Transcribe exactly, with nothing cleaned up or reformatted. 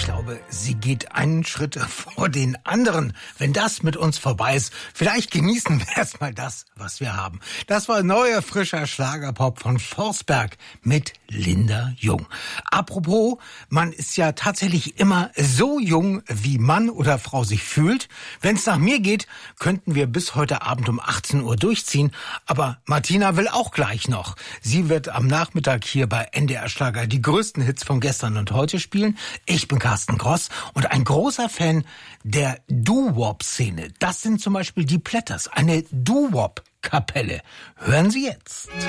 glaube, sie geht einen Schritt vor den anderen. Wenn das mit uns vorbei ist, vielleicht genießen wir erstmal das, was wir haben. Das war neuer, frischer Schlagerpop von Forsberg mit Linda Jung. Apropos, man ist ja tatsächlich immer so jung, wie Mann oder Frau sich fühlt. Wenn es nach mir geht, könnten wir bis heute Abend um achtzehn Uhr durchziehen. Aber Martina will auch gleich noch. Sie wird am Nachmittag hier bei N D R Schlager die größten Hits von gestern und heute spielen. Ich bin Carsten Gross und ein großer Fan der Doo-Wop-Szene. Das sind zum Beispiel die Platters, eine Doo-Wop-Kapelle. Hören Sie jetzt.